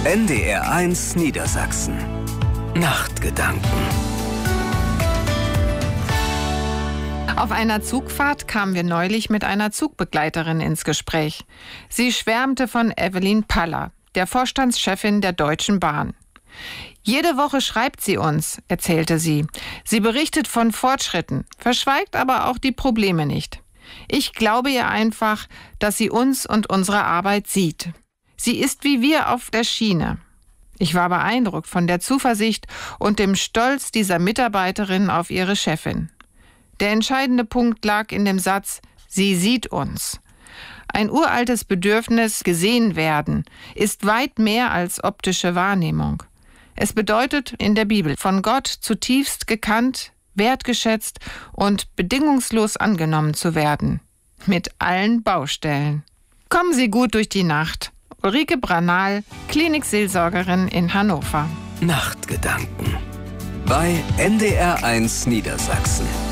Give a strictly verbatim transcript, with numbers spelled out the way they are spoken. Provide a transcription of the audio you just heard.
N D R eins Niedersachsen. Nachtgedanken. Auf einer Zugfahrt kamen wir neulich mit einer Zugbegleiterin ins Gespräch. Sie schwärmte von Evelyn Paller, der Vorstandschefin der Deutschen Bahn. Jede Woche schreibt sie uns, erzählte sie. Sie berichtet von Fortschritten, verschweigt aber auch die Probleme nicht. Ich glaube ihr einfach, dass sie uns und unsere Arbeit sieht. Sie ist wie wir auf der Schiene. Ich war beeindruckt von der Zuversicht und dem Stolz dieser Mitarbeiterin auf ihre Chefin. Der entscheidende Punkt lag in dem Satz, sie sieht uns. Ein uraltes Bedürfnis, gesehen werden, ist weit mehr als optische Wahrnehmung. Es bedeutet in der Bibel, von Gott zutiefst gekannt, wertgeschätzt und bedingungslos angenommen zu werden. Mit allen Baustellen. Kommen Sie gut durch die Nacht. Ulrike Branal, Klinikseelsorgerin in Hannover. Nachtgedanken. Bei N D R eins Niedersachsen.